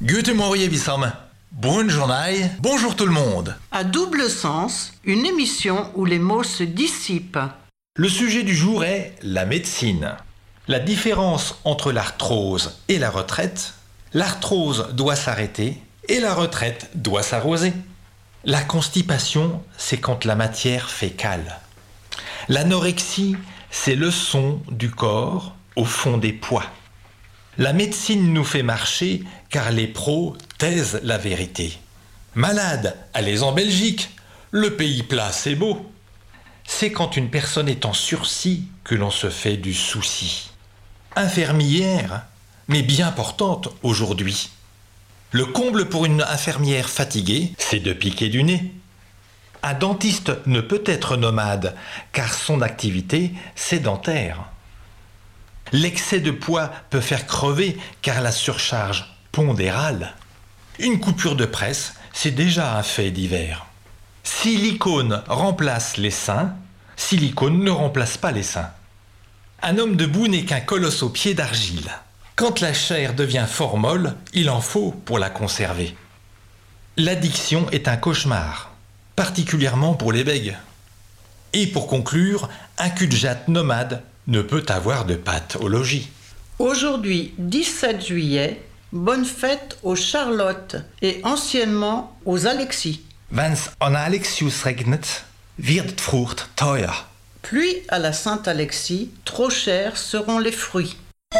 Guten Morgen Bissam. Bonne journée, bonjour tout le monde. À double sens, une émission où les mots se dissipent. Le sujet du jour est la médecine. La différence entre l'arthrose et la retraite. L'arthrose doit s'arrêter et la retraite doit s'arroser. La constipation, c'est quand la matière fait cale. L'anorexie, c'est le son du corps au fond des poids. La médecine nous fait marcher car les pros taisent la vérité. Malade, allez en Belgique, le pays plat c'est beau. C'est quand une personne est en sursis que l'on se fait du souci. Infirmière, mais bien portante aujourd'hui. Le comble pour une infirmière fatiguée, c'est de piquer du nez. Un dentiste ne peut être nomade car son activité sédentaire. L'excès de poids peut faire crever car la surcharge pondérale. Une coupure de presse, c'est déjà un fait divers. Silicone remplace les seins, silicone ne remplace pas les seins. Un homme debout n'est qu'un colosse aux pieds d'argile. Quand la chair devient fort molle, il en faut pour la conserver. L'addiction est un cauchemar, particulièrement pour les bègues. Et pour conclure, un cul-de-jatte nomade ne peut avoir de pâte au logis. Aujourd'hui, 17 juillet, bonne fête aux Charlotte et anciennement aux Alexis. Wenn's an Alexius regnet, wird Frucht teuer. Pluie à la Saint-Alexis, trop chers seront les fruits.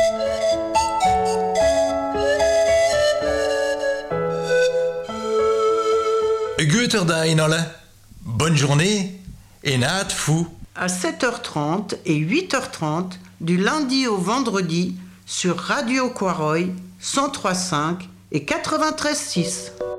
Guter Dag alle. Bonne journée et naat fou. À 7h30 et 8h30 du lundi au vendredi sur Radio Quaroy 103.5 et 93.6.